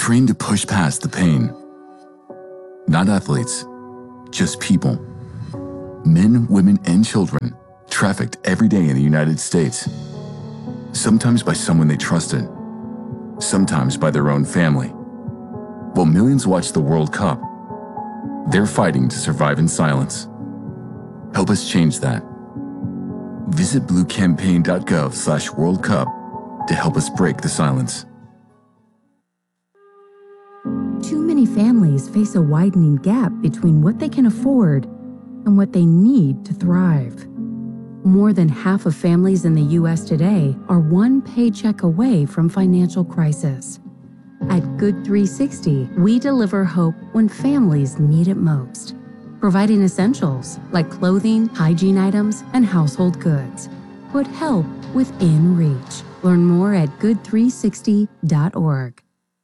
trained to push past the pain. Not athletes, just people. Men, women, and children trafficked every day in the United States. Sometimes by someone they trusted, sometimes by their own family. While millions watch the World Cup, they're fighting to survive in silence. Help us change that. Visit bluecampaign.gov/World Cup to help us break the silence. Too many families face a widening gap between what they can afford and what they need to thrive. More than half of families in the U.S. today are one paycheck away from financial crisis. At Good 360, we deliver hope when families need it most, providing essentials like clothing, hygiene items, and household goods. Put help within reach. Learn more at good360.org.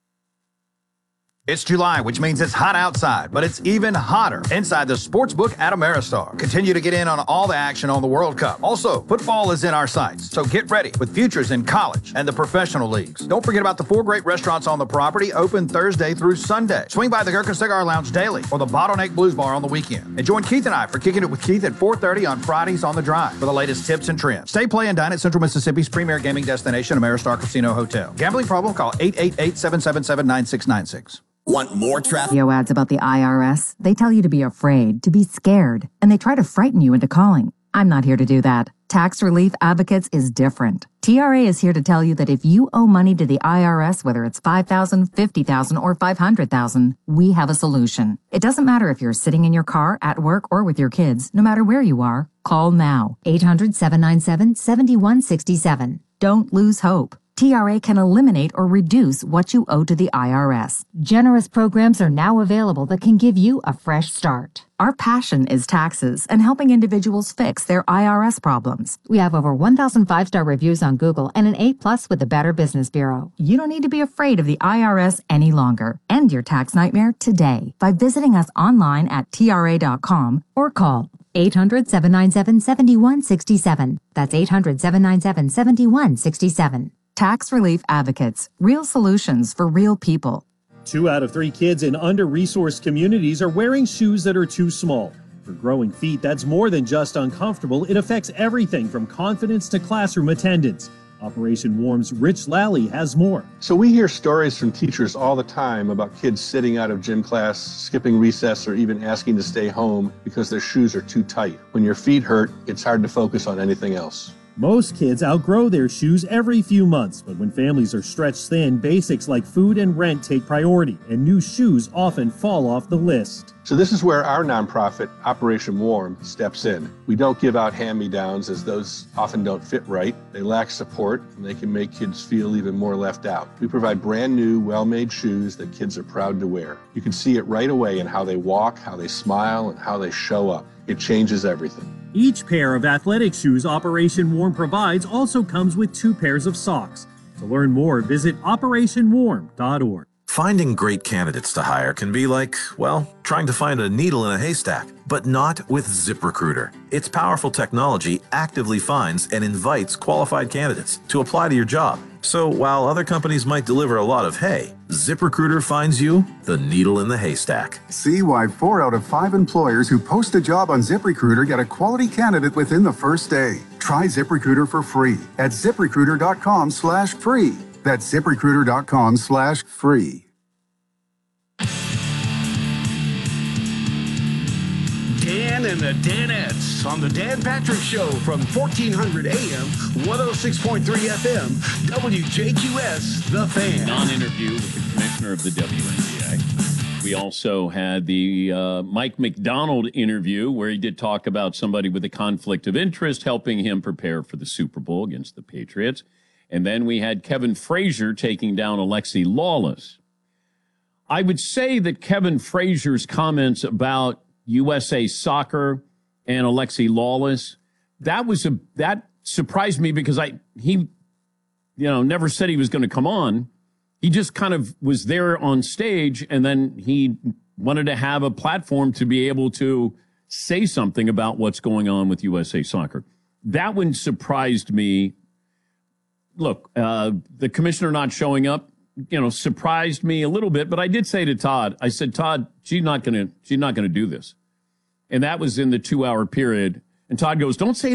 It's July, which means it's hot outside, but it's even hotter inside the Sportsbook at Ameristar. Continue to get in on all the action on the World Cup. Also, football is in our sights, so get ready with futures in college and the professional leagues. Don't forget about the 4 great restaurants on the property, open Thursday through Sunday. Swing by the Gherkin Cigar Lounge daily or the Bottleneck Blues Bar on the weekend. And join Keith and I for Kicking It with Keith at 4:30 on Fridays on the Drive for the latest tips and trends. Stay, play, and dine at Central Mississippi's premier gaming destination, Ameristar Casino Hotel. Gambling problem? Call 888-777-9696. Want more traffic? Video ads about the IRS. They tell you to be afraid, to be scared, and they try to frighten you into calling. I'm not here to do that. Tax Relief Advocates is different. TRA is here to tell you that if you owe money to the IRS, whether it's $5,000, $50,000, or $500,000, we have a solution. It doesn't matter if you're sitting in your car, at work, or with your kids. No matter where you are, call now. 800-797-7167. Don't lose hope. TRA can eliminate or reduce what you owe to the IRS. Generous programs are now available that can give you a fresh start. Our passion is taxes and helping individuals fix their IRS problems. We have over 1,000 5-star reviews on Google and an A+ with the Better Business Bureau. You don't need to be afraid of the IRS any longer. End your tax nightmare today by visiting us online at TRA.com or call 800-797-7167. That's 800-797-7167. Tax Relief Advocates. Real solutions for real people. 2 out of 3 kids in under-resourced communities are wearing shoes that are too small. For growing feet, that's more than just uncomfortable. It affects everything from confidence to classroom attendance. Operation Warm's Rich Lally has more. So we hear stories from teachers all the time about kids sitting out of gym class, skipping recess, or even asking to stay home because their shoes are too tight. When your feet hurt, it's hard to focus on anything else. Most kids outgrow their shoes every few months, but when families are stretched thin, basics like food and rent take priority, and new shoes often fall off the list. So this is where our nonprofit, Operation Warm, steps in. We don't give out hand-me-downs as those often don't fit right. They lack support, and they can make kids feel even more left out. We provide brand new, well-made shoes that kids are proud to wear. You can see it right away in how they walk, how they smile, and how they show up. It changes everything. Each pair of athletic shoes Operation Warm provides also comes with 2 pairs of socks. To learn more, visit operationwarm.org. Finding great candidates to hire can be like, well, trying to find a needle in a haystack, but not with ZipRecruiter. Its powerful technology actively finds and invites qualified candidates to apply to your job. So while other companies might deliver a lot of hay, ZipRecruiter finds you the needle in the haystack. See why 4 out of 5 employers who post a job on ZipRecruiter get a quality candidate within the first day. Try ZipRecruiter for free at ZipRecruiter.com/free. That's ZipRecruiter.com/free. Dan and the Danettes on the Dan Patrick Show from 1400 AM, 106.3 FM, WJQS, The Fan. Non-interview with the commissioner of the WNBA. We also had the Mike McDonald interview where he did talk about somebody with a conflict of interest helping him prepare for the Super Bowl against the Patriots. And then we had Kevin Frazier taking down Alexi Lawless. I would say that Kevin Frazier's comments about USA Soccer and Alexi Lawless, that surprised me because he never said he was going to come on. He just kind of was there on stage, and then he wanted to have a platform to be able to say something about what's going on with USA Soccer. That one surprised me. Look, the commissioner not showing up, surprised me a little bit. But I did say to Todd, I said, Todd, she's not going to do this. And that was in the 2-hour period. And Todd goes, don't say